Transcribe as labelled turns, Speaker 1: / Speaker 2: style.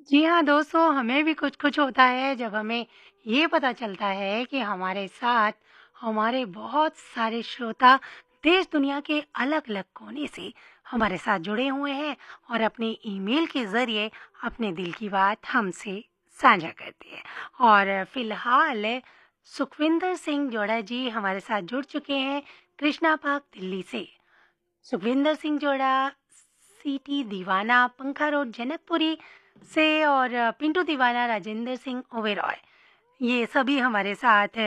Speaker 1: जी हाँ, दोस्तों हमें भी कुछ-कुछ होता है जब हमें ये पता चलता है कि हमारे साथ हमारे बहुत सारे श्रोता देश दुनिया के अलग-अलग कोने से हमारे साथ जुड़े हुए हैं और अपने ईमेल के ज़रिए अपने दिल की बात हमसे साझा करते हैं। और फ़िलहाल सुखविंदर सिंह जोड़ा जी हमारे साथ जुड़ चुके हैं कृष्णा पार्क दिल्ली से। सुखविंदर सिंह जोड़ा, सिटी दीवाना, पंखा रोड जनकपुरी से और पिंटू दीवाना, राजेंद्र सिंह ओबेरॉय, ये सभी हमारे साथ